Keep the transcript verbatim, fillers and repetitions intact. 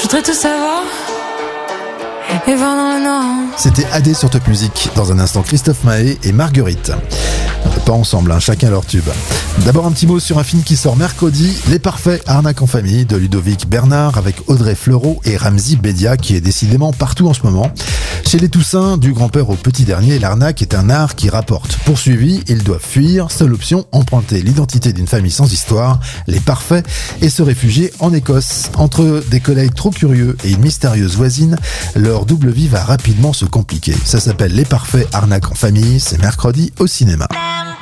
voudrais tout savoir et voir dans le noir. C'était A D sur Top Music. Dans un instant, Christophe Maé et Marguerite. Pas ensemble, hein, chacun leur tube. D'abord un petit mot sur un film qui sort mercredi, Les Parfaits, arnaque en famille, de Ludovic Bernard avec Audrey Fleurot et Ramzy Bedia, qui est décidément partout en ce moment. Chez les Toussins, du grand-père au petit dernier, l'arnaque est un art qui rapporte. Poursuivis, ils doivent fuir. Seule option, emprunter l'identité d'une famille sans histoire, les Parfaits, et se réfugier en Écosse. Entre des collègues trop curieux et une mystérieuse voisine, leur double vie va rapidement se compliquer. Ça s'appelle Les Parfaits, arnaque en famille, c'est mercredi au cinéma.